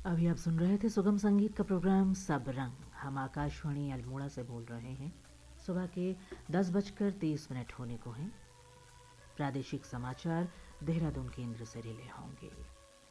अभी आप सुन रहे थे सुगम संगीत का प्रोग्राम सब रंग। हम आकाशवाणी अल्मोड़ा से बोल रहे हैं। सुबह के 10:30 होने को हैं। प्रादेशिक समाचार देहरादून केंद्र से रिले होंगे।